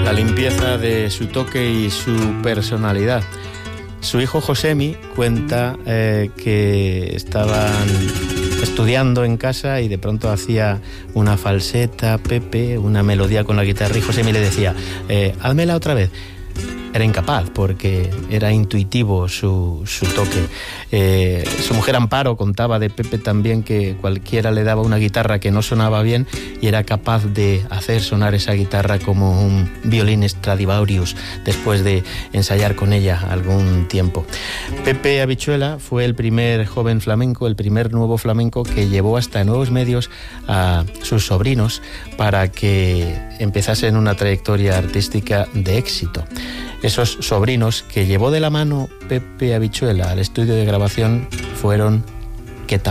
la limpieza de su toque y su personalidad. Su hijo Josemi cuenta que estaban estudiando en casa y de pronto hacía una falseta, Pepe, una melodía con la guitarra, y Josemi le decía, házmela otra vez. Era incapaz porque era intuitivo su toque. Su mujer Amparo contaba de Pepe también que cualquiera le daba una guitarra que no sonaba bien y era capaz de hacer sonar esa guitarra como un violín Stradivarius después de ensayar con ella algún tiempo. Pepe Habichuela fue el primer joven flamenco, el primer nuevo flamenco que llevó hasta nuevos medios a sus sobrinos para que empezasen una trayectoria artística de éxito. Esos sobrinos que llevó de la mano Pepe Habichuela al estudio de grabación fueron